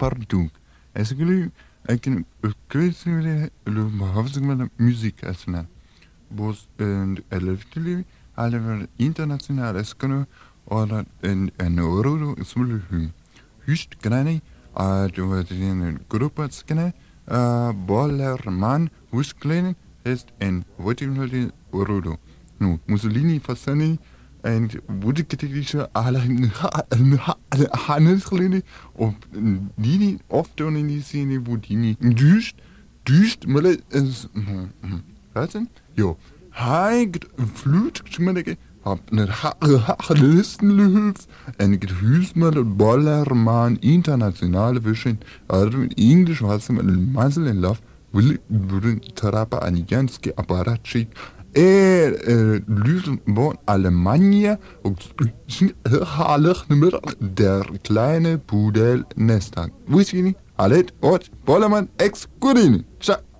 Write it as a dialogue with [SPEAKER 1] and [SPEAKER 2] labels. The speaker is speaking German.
[SPEAKER 1] pardon. Est-ce que le musique est là? Bos elftili alle international eskano oder en euro smulu hüst grani du wat in gruppe skene Bollerman Husklein ist en Votimali Orodo. Nu, Mussolini Fassani and Woodikische alle Hannesklini of Dini oft in die Szene, wo Dini düst, mal ist. Was denn? Jo. Heigt Flut, schmecke. Hab ne Listenlöf, en Gehüsmal Bollermann internationale Wischen, also in Englisch was im Masel in Love, will Therapa Anijanski Apparatschik, Lüsen von Alemannia und der kleine Pudel Nestag. Wusste ich nicht? Allet, Ort, Bollermann, ex Gurini. Ciao.